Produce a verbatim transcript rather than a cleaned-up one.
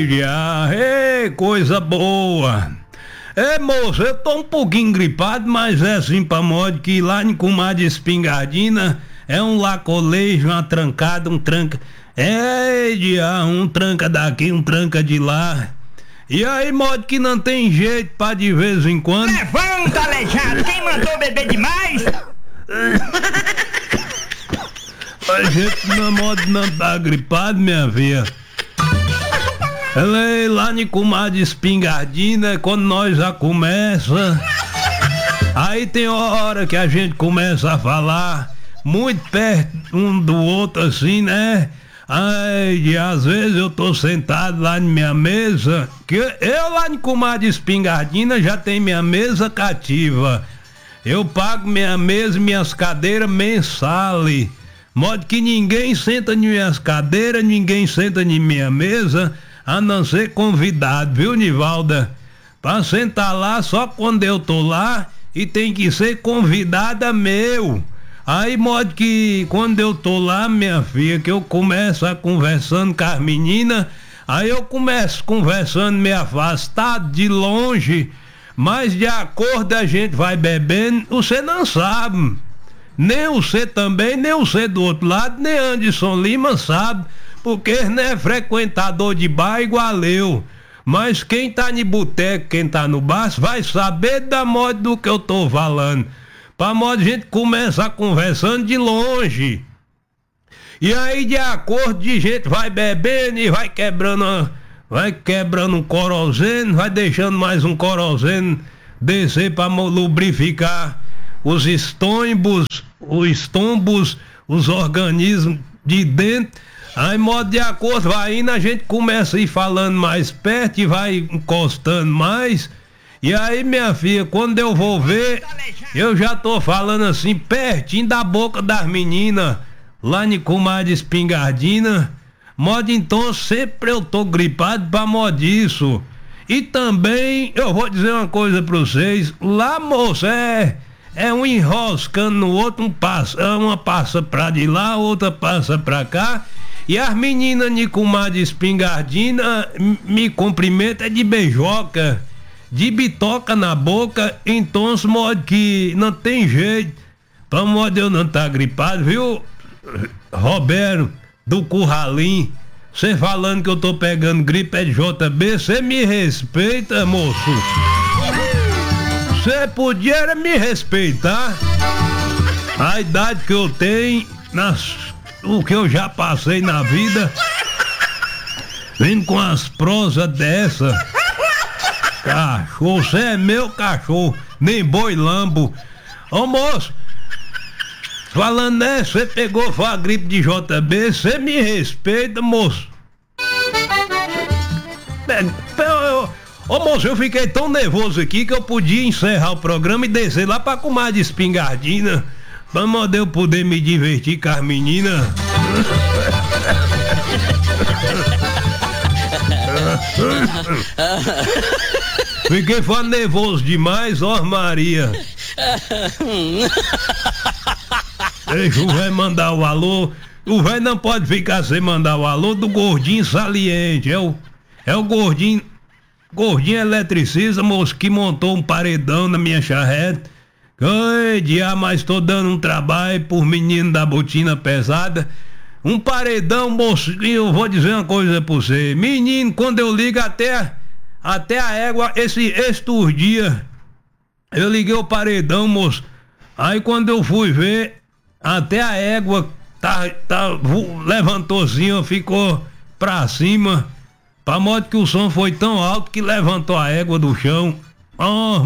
Ei, ah, ei, coisa boa. É, moço, eu tô um pouquinho gripado, mas é assim pra modo que lá em Comadre Espingardina é um lacolejo, uma trancada, um tranca. É, dia, um tranca daqui, um tranca de lá. E aí, modo que não tem jeito pra de vez em quando. Levanta, aleijado! Quem mandou beber demais? A gente não modo não tá gripado, minha filha. Ela é lá em Comadre Espingardina, quando nós já começa. Aí tem hora que a gente começa a falar muito perto um do outro assim, né? Ai, e às vezes eu tô sentado lá na minha mesa, que eu lá em Comadre Espingardina já tenho minha mesa cativa. Eu pago minha mesa e minhas cadeiras mensais. Modo que ninguém senta em minhas cadeiras, ninguém senta em minha mesa, a não ser convidado, viu, Nivalda? Pra sentar lá só quando eu tô lá e tem que ser convidada meu. Aí, modo que quando eu tô lá, minha filha, que eu começo a conversando com as meninas, aí eu começo conversando meio afastado, de longe, mas de acordo a gente vai bebendo, você não sabe. Nem você também, nem você do outro lado, nem Anderson Lima sabe, porque não é frequentador de bar igual eu. Mas quem tá no boteco, quem tá no bar, vai saber da moda do que eu tô falando. Pra modo a gente começar conversando de longe. E aí, de acordo, de gente vai bebendo e vai quebrando, vai quebrando um corozeno, vai deixando mais um corozeno descer pra lubrificar os estombos, os estombos, os organismos de dentro. Aí, modo de acordo, vai indo, a gente começa a ir falando mais perto e vai encostando mais. E aí, minha filha, quando eu vou ver, eu já tô falando assim, pertinho da boca das meninas, lá em Comadre Espingardina. Modo então, sempre eu tô gripado pra modo disso. E também, eu vou dizer uma coisa pra vocês, lá, moça, é... É um enroscando no outro, um passa, uma passa pra de lá, outra passa pra cá. E as meninas de Comadre Espingardina me cumprimentam de beijoca, de bitoca na boca, então, modo que não tem jeito. Pra modo eu não tá gripado, viu, Roberto do Curralim? Você falando que eu tô pegando gripe é de J B, você me respeita, moço? Você podia era me respeitar. A idade que eu tenho, nas, o que eu já passei na vida, vindo com as prosas dessa. Cachorro, você é meu cachorro, nem boi lambo. Ô moço, falando nessa, você pegou foi a gripe de J B, você me respeita, moço. Ô moço, eu fiquei tão nervoso aqui que eu podia encerrar o programa e descer lá pra Comadre Espingardina, pra eu poder me divertir com as meninas. Fiquei falando nervoso demais, ó Maria. Deixa o velho mandar o alô. O velho não pode ficar sem mandar o alô do gordinho saliente. É o, é o gordinho. Gordinho eletricista, moço, que montou um paredão na minha charrete. Ai, diabo, mas tô dando um trabalho por menino da botina pesada. Um paredão, moço, e eu vou dizer uma coisa pra você. Menino, quando eu ligo até, até a égua, esse, estes dias, eu liguei o paredão, moço. Aí quando eu fui ver, até a égua tá, tá, levantou assim, ficou pra cima. Pra modo que o som foi tão alto que levantou a égua do chão. Oh,